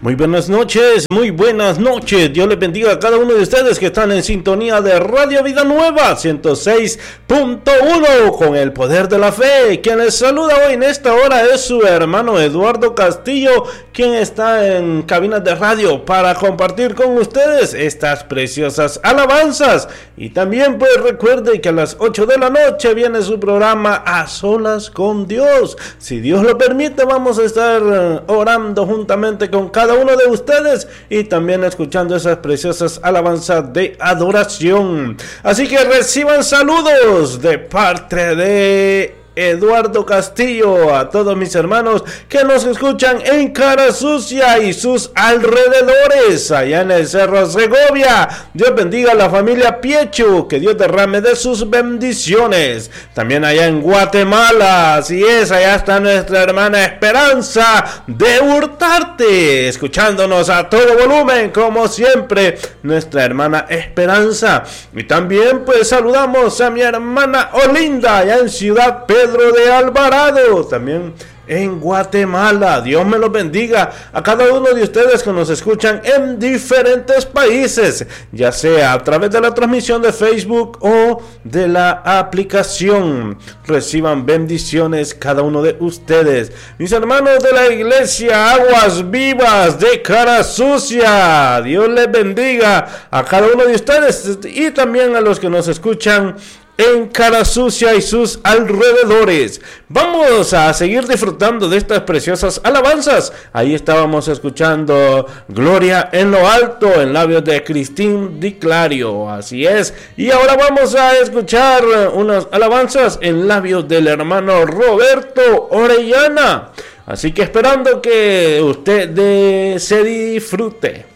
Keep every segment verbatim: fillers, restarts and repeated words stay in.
Muy buenas noches, muy buenas noches. Dios les bendiga a cada uno de ustedes que están en sintonía de Radio Vida Nueva ciento seis punto uno con el poder de la fe. Quien les saluda hoy en esta hora es su hermano Eduardo Castillo, quien está en cabinas de radio para compartir con ustedes estas preciosas alabanzas. Y también pues recuerde que a las ocho de la noche viene su programa A Solas con Dios. Si Dios lo permite, vamos a estar orando juntamente con cada uno de ustedes y también escuchando esas preciosas alabanzas de adoración. Así que reciban saludos de parte de Eduardo Castillo a todos mis hermanos que nos escuchan en Cara Sucia y sus alrededores, allá en el Cerro Segovia. Dios bendiga a la familia Piechu, que Dios derrame de sus bendiciones. También allá en Guatemala, así es, allá está nuestra hermana Esperanza de Hurtarte, escuchándonos a todo volumen, como siempre, nuestra hermana Esperanza. Y también pues saludamos a mi hermana Olinda, allá en Ciudad Pedro Pedro de Alvarado, también en Guatemala. Dios me los bendiga a cada uno de ustedes que nos escuchan en diferentes países, ya sea a través de la transmisión de Facebook o de la aplicación. Reciban bendiciones cada uno de ustedes. Mis hermanos de la iglesia Aguas Vivas de Cara Sucia, Dios les bendiga a cada uno de ustedes y también a los que nos escuchan en Cara Sucia y sus alrededores. Vamos a seguir disfrutando de estas preciosas alabanzas. Ahí estábamos escuchando Gloria en lo alto en labios de Cristín Di Clario, así es. Y ahora vamos a escuchar unas alabanzas en labios del hermano Roberto Orellana. Así que esperando que usted de, se disfrute,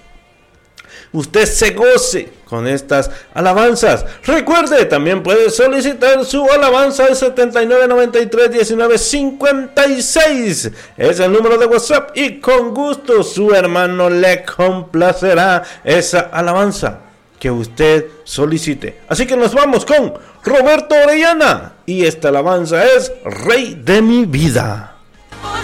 usted se goce con estas alabanzas. Recuerde, también puede solicitar su alabanza al setenta y nueve noventa y tres diecinueve cincuenta y seis. Es el número de WhatsApp y con gusto su hermano le complacerá esa alabanza que usted solicite. Así que nos vamos con Roberto Orellana y esta alabanza es Rey de mi vida.